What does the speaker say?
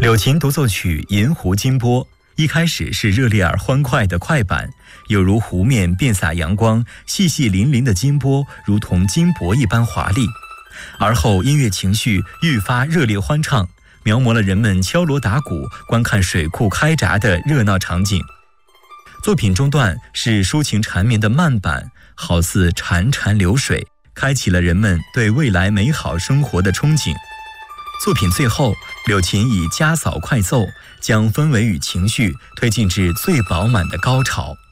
柳琴独奏曲《银湖金波》一开始是热烈而欢快的快板，有如湖面遍洒阳光，细细粼粼的金波如同金箔一般华丽。而后音乐情绪愈发热烈欢畅，描摹了人们敲锣打鼓观看水库开闸的热闹场景。作品中段是抒情缠绵的慢板，好似潺潺流水，开启了人们对未来美好生活的憧憬。作品最后，柳琴以加扫快奏，将氛围与情绪推进至最饱满的高潮。